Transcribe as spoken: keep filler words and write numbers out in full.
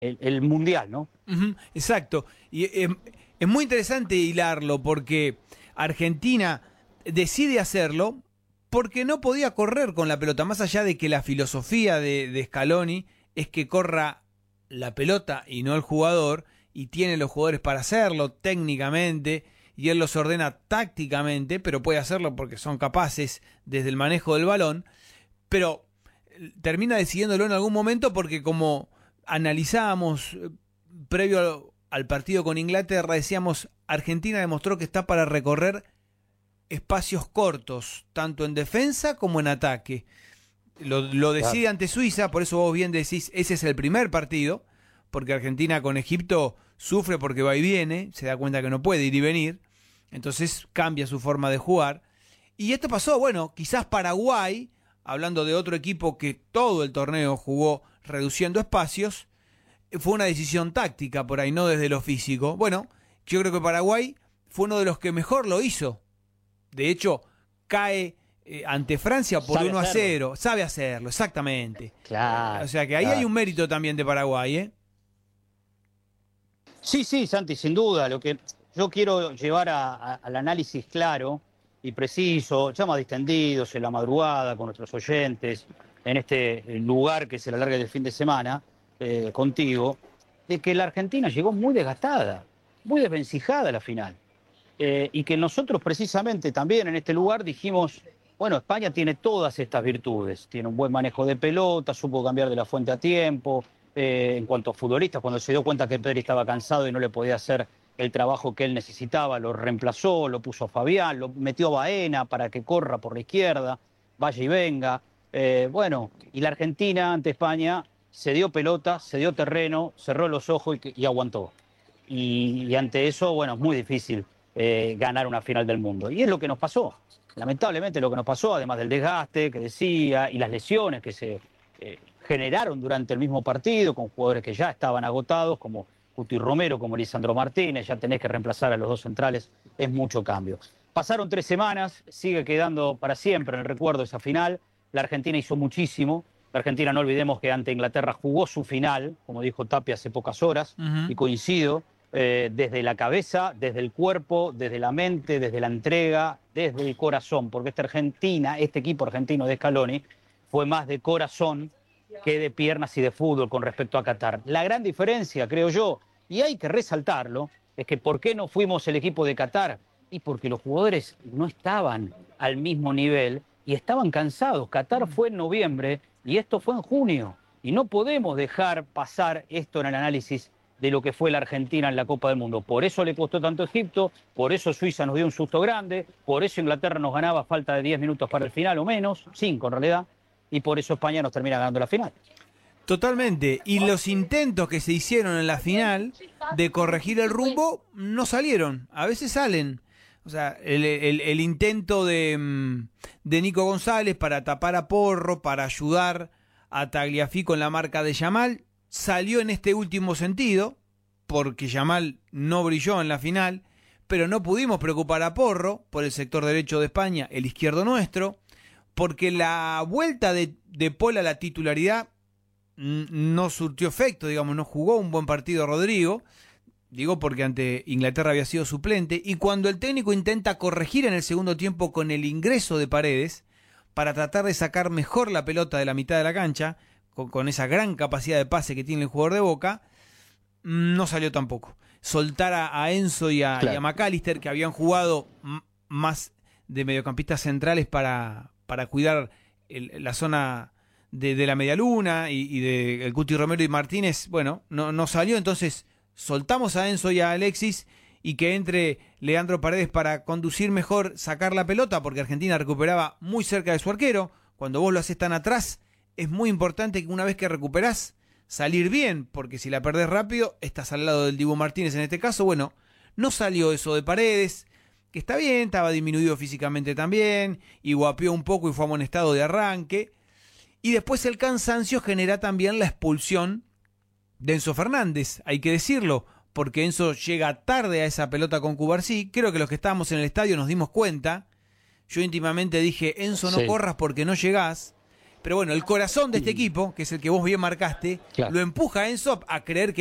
el, el Mundial, ¿no? Uh-huh, exacto. Y eh, es muy interesante hilarlo porque Argentina decide hacerlo porque no podía correr con la pelota, más allá de que la filosofía de, de Scaloni es que corra la pelota y no el jugador, y tiene los jugadores para hacerlo técnicamente, y él los ordena tácticamente, pero puede hacerlo porque son capaces desde el manejo del balón, pero termina decidiéndolo en algún momento porque, como analizábamos previo al partido con Inglaterra, decíamos, Argentina demostró que está para recorrer espacios cortos, tanto en defensa como en ataque. Lo, lo decide ante Suiza, por eso vos bien decís, ese es el primer partido, porque Argentina con Egipto sufre porque va y viene, se da cuenta que no puede ir y venir, entonces cambia su forma de jugar. Y esto pasó, bueno, quizás Paraguay, hablando de otro equipo que todo el torneo jugó reduciendo espacios, fue una decisión táctica por ahí, no desde lo físico. Bueno, yo creo que Paraguay fue uno de los que mejor lo hizo. De hecho, cae eh, ante Francia por uno a cero. Sabe hacerlo, exactamente. Claro. O sea que ahí claro. hay un mérito también de Paraguay, ¿eh? Sí, sí, Santi, sin duda. Lo que yo quiero llevar a, a, al análisis claro y preciso, ya más distendidos en la madrugada con nuestros oyentes, en este lugar que se alarga del fin de semana, eh, contigo, de que la Argentina llegó muy desgastada, muy desvencijada a la final. Eh, y que nosotros precisamente también en este lugar dijimos, bueno, España tiene todas estas virtudes, tiene un buen manejo de pelota, supo cambiar de la fuente a tiempo, eh, en cuanto a futbolistas, cuando se dio cuenta que Pedri estaba cansado y no le podía hacer el trabajo que él necesitaba, lo reemplazó, lo puso a Fabián, lo metió a Baena para que corra por la izquierda, vaya y venga. Eh, bueno, y la Argentina ante España se dio pelota, se dio terreno, cerró los ojos y, y aguantó. Y, y ante eso, bueno, es muy difícil Eh, ganar una final del mundo. Y es lo que nos pasó. Lamentablemente lo que nos pasó, además del desgaste que decía y las lesiones que se eh, generaron durante el mismo partido con jugadores que ya estaban agotados, como Cuti Romero, como Lisandro Martínez, ya tenés que reemplazar a los dos centrales, es mucho cambio. Pasaron tres semanas, sigue quedando para siempre en el recuerdo esa final. La Argentina hizo muchísimo. La Argentina, no olvidemos que ante Inglaterra jugó su final, como dijo Tapia hace pocas horas, uh-huh. y coincido, Eh, desde la cabeza, desde el cuerpo, desde la mente, desde la entrega, desde el corazón, porque esta Argentina, este equipo argentino de Scaloni, fue más de corazón que de piernas y de fútbol con respecto a Qatar. La gran diferencia, creo yo, y hay que resaltarlo, es que ¿por qué no fuimos el equipo de Qatar? Y porque los jugadores no estaban al mismo nivel y estaban cansados. Qatar fue en noviembre y esto fue en junio. Y no podemos dejar pasar esto en el análisis de lo que fue la Argentina en la Copa del Mundo. Por eso le costó tanto a Egipto, por eso Suiza nos dio un susto grande, por eso Inglaterra nos ganaba a falta de diez minutos para el final o menos, cinco en realidad, y por eso España nos termina ganando la final. Totalmente, y los intentos que se hicieron en la final de corregir el rumbo no salieron, a veces salen. O sea, el, el, el intento de, de Nico González para tapar a Porro, para ayudar a Tagliafico en la marca de Yamal, salió en este último sentido, porque Yamal no brilló en la final, pero no pudimos preocupar a Porro por el sector derecho de España, el izquierdo nuestro, porque la vuelta de, de Paul a la titularidad no surtió efecto, digamos, no jugó un buen partido Rodrigo, digo porque ante Inglaterra había sido suplente, y cuando el técnico intenta corregir en el segundo tiempo con el ingreso de Paredes, para tratar de sacar mejor la pelota de la mitad de la cancha, Con, con esa gran capacidad de pase que tiene el jugador de Boca, no salió tampoco. Soltar a, a Enzo y a, claro. y a McAllister, que habían jugado m- más de mediocampistas centrales para, para cuidar el, la zona de, de la medialuna, y, y de el Cuti Romero y Martínez, bueno, no, no salió. Entonces soltamos a Enzo y a Alexis, y que entre Leandro Paredes para conducir mejor, sacar la pelota, porque Argentina recuperaba muy cerca de su arquero. Cuando vos lo haces tan atrás, es muy importante que una vez que recuperás, salir bien, porque si la perdés rápido, estás al lado del Dibu Martínez en este caso. Bueno, no salió eso de Paredes, que está bien, estaba disminuido físicamente también, y guapeó un poco y fue amonestado de arranque. Y después el cansancio genera también la expulsión de Enzo Fernández, hay que decirlo, porque Enzo llega tarde a esa pelota con Cubarsí. Creo que los que estábamos en el estadio nos dimos cuenta. Yo íntimamente dije, Enzo, no sí. corras porque no llegás. Pero bueno, el corazón de este equipo, que es el que vos bien marcaste, Claro. lo empuja a Enzo a creer que